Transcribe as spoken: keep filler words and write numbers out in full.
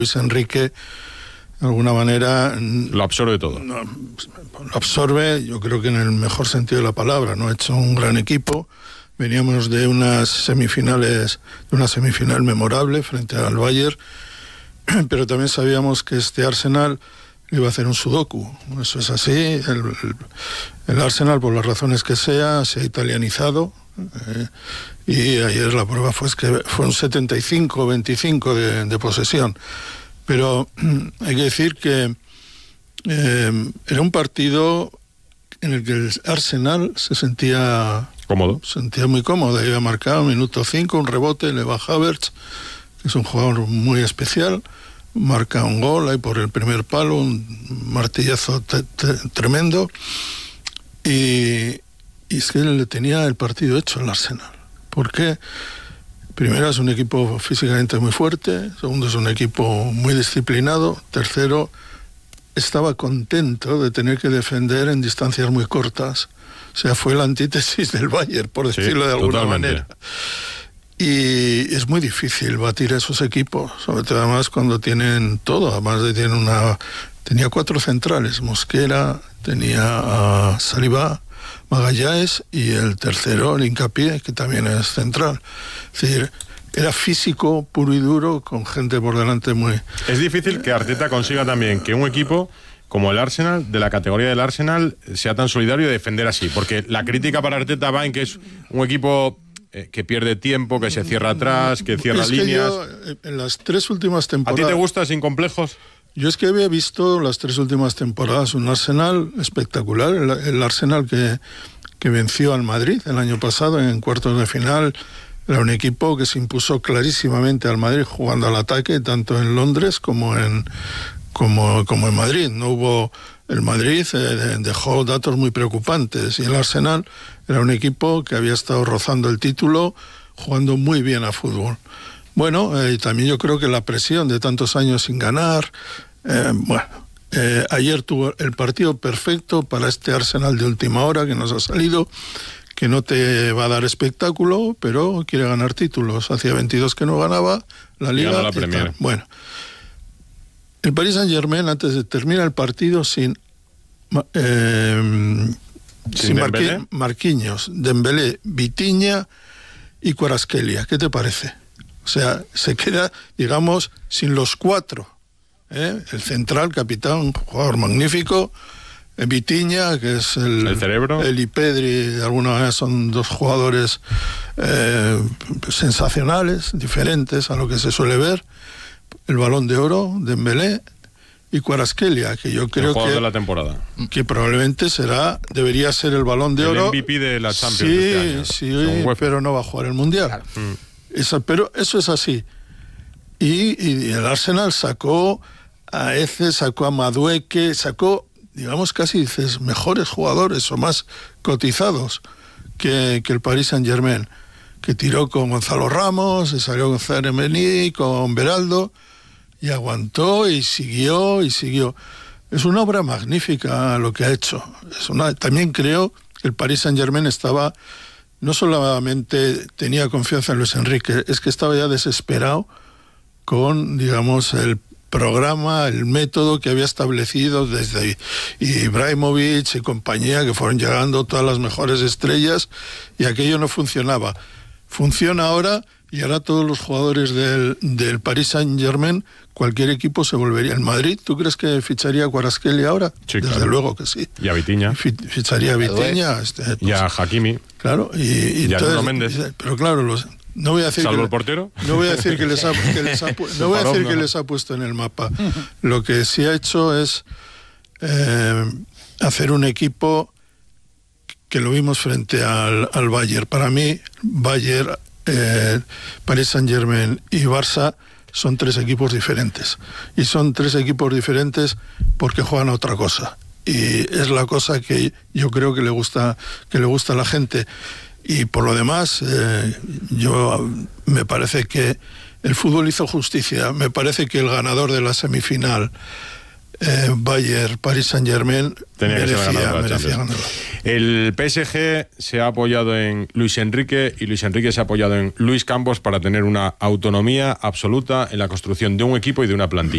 Luis Enrique, de alguna manera... Lo absorbe todo. No, lo absorbe, yo creo que en el mejor sentido de la palabra, ¿no? Ha hecho un gran equipo. Veníamos de unas semifinales, de una semifinal memorable frente al Bayern, pero también sabíamos que este Arsenal iba a hacer un sudoku. Eso es así. El, el, el Arsenal, por las razones que sea, se ha italianizado. Eh, y ayer la prueba fue que fue un setenta y cinco veinticinco de, de posesión. Pero hay que decir que eh, era un partido en el que el Arsenal se sentía cómodo. Se sentía muy cómodo. Había marcado minuto cinco, un rebote, le va Havertz, que es un jugador muy especial, marca un gol ahí por el primer palo, un martillazo te, te, tremendo, y, y es que le tenía el partido hecho el Arsenal. ¿Por qué? Primero, es un equipo físicamente muy fuerte. Segundo, es un equipo muy disciplinado. Tercero, estaba contento de tener que defender en distancias muy cortas. O sea, fue la antítesis del Bayern, por decirlo sí, de alguna totalmente. manera. Y es muy difícil batir a esos equipos, sobre todo además cuando tienen todo. Además de tienen una... Tenía cuatro centrales, Mosquera, tenía a Saliba, Magallanes y el tercero, el Hincapié, que también es central. Es decir, era físico puro y duro, con gente por delante muy... Es difícil que Arteta consiga también que un equipo como el Arsenal, de la categoría del Arsenal, sea tan solidario de defender así, porque la crítica para Arteta va en que es un equipo eh, que pierde tiempo, que se cierra atrás, que cierra es que líneas... Yo, en las tres últimas temporadas... ¿A ti te gusta sin complejos? Yo es que había visto las tres últimas temporadas un Arsenal espectacular, el, el Arsenal que, que venció al Madrid el año pasado en cuartos de final. Era un equipo que se impuso clarísimamente al Madrid jugando al ataque, tanto en Londres como en, como, como en Madrid. No hubo... El Madrid eh, dejó datos muy preocupantes y el Arsenal era un equipo que había estado rozando el título, jugando muy bien a fútbol. Bueno, eh, y también yo creo que la presión de tantos años sin ganar, eh, bueno, eh, ayer tuvo el partido perfecto para este Arsenal de última hora que nos ha salido, que no te va a dar espectáculo, pero quiere ganar títulos. Hacía veintidós que no ganaba la Liga. Y la Premier. Bueno, el Paris Saint-Germain antes de terminar el partido sin, eh, sin, sin Marqui, Marquinhos, Dembélé, Vitinha y Kvaratskhelia. ¿Qué te parece? O sea, se queda, digamos, sin los cuatro. ¿eh? El central, capitán, un jugador magnífico. Vitinha, que es el, el cerebro. El y Pedri, de alguna manera son dos jugadores eh, sensacionales, diferentes a lo que se suele ver. El Balón de Oro, Dembélé y Kvaratskhelia, que yo creo el jugador que, de la temporada. que probablemente será, debería ser el Balón de el Oro. M V P de la Champions sí, de este año. Sí, pero no va a jugar el Mundial. Claro. Mm. Esa, pero eso es así. Y, y el Arsenal sacó a Eze, sacó a Madueke, sacó, digamos, casi dices, mejores jugadores o más cotizados que, que el Paris Saint-Germain, que tiró con Gonzalo Ramos, se salió con Zairemeni, con Beraldo, y aguantó y siguió y siguió. Es una obra magnífica lo que ha hecho. Es una, también creo que el Paris Saint-Germain estaba... No solamente tenía confianza en Luis Enrique, es que estaba ya desesperado con, digamos, el programa, el método que había establecido desde Ibrahimovic y compañía, que fueron llegando todas las mejores estrellas, y aquello no funcionaba. Funciona ahora, y ahora todos los jugadores del, del Paris Saint-Germain, cualquier equipo se volvería. ¿En Madrid tú crees que ficharía a Kvaratskhelia ahora? Sí, Desde claro. luego que sí. Y a Vitinha. Ficharía a Vitinha. Este, pues, y a Hakimi. Claro, y, y, y a entonces, Méndez. Pero claro, los, no voy a decir ¿Salvo que, el portero? No voy a decir que les ha, que les ha, no voy a decir que les ha puesto en el mapa. Lo que sí ha hecho es eh, hacer un equipo que lo vimos frente al, al Bayern. Para mí, Bayern, eh, Paris Saint-Germain y Barça son tres equipos diferentes. Y son tres equipos diferentes porque juegan a otra cosa. Y es la cosa que yo creo que le gusta, que le gusta a la gente. Y por lo demás, eh, yo me parece que el fútbol hizo justicia. Me parece que el ganador de la semifinal, eh, Bayern, Paris Saint-Germain, tenía que merecía, ser ganador de la merecía Champions. El P S G se ha apoyado en Luis Enrique y Luis Enrique se ha apoyado en Luis Campos para tener una autonomía absoluta en la construcción de un equipo y de una plantilla.